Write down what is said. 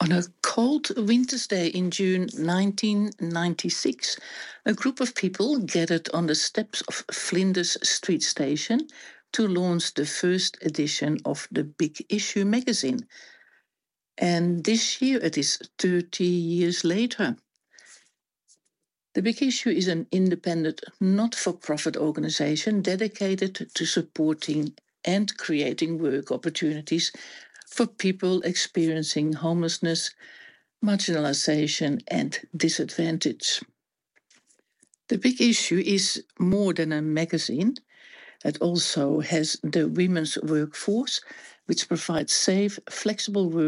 On a cold winter's day in June 1996, a group of people gathered on the steps of Flinders Street Station to launch the first edition of the Big Issue magazine. And this year it is 30 years later. The Big Issue is an independent, not-for-profit organization dedicated to supporting and creating work opportunities for people experiencing homelessness, marginalization, and disadvantage. The Big Issue is more than a magazine. It also has the Women's Workforce, which provides safe, flexible work